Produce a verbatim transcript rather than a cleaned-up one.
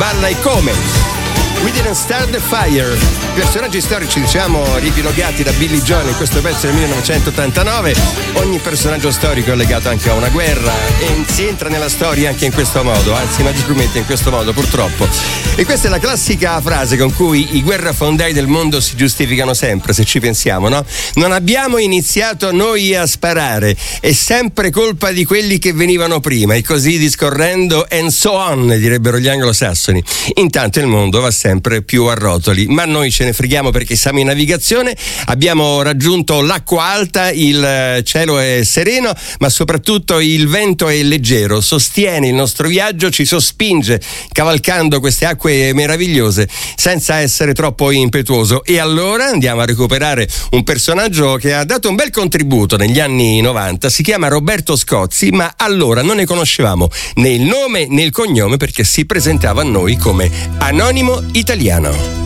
balla e come. We Didn't Start the Fire. Personaggi storici, diciamo, riepilogati da Billy Joel in questo pezzo del millenovecentottantanove. Ogni personaggio storico è legato anche a una guerra e si entra nella storia anche in questo modo, anzi magicamente in questo modo, purtroppo. E questa è la classica frase con cui i guerrafondai del mondo si giustificano sempre, se ci pensiamo, no? Non abbiamo iniziato noi a sparare, è sempre colpa di quelli che venivano prima, e così discorrendo, and so on, direbbero gli anglosassoni. Intanto il mondo va sempre sempre più a rotoli, ma noi ce ne freghiamo perché siamo in navigazione, abbiamo raggiunto l'acqua alta, il cielo è sereno, ma soprattutto il vento è leggero, sostiene il nostro viaggio, ci sospinge cavalcando queste acque meravigliose senza essere troppo impetuoso. E allora andiamo a recuperare un personaggio che ha dato un bel contributo negli anni novanta, si chiama Roberto Scozzi, ma allora non ne conoscevamo né il nome né il cognome perché si presentava a noi come Anonimo Italiano.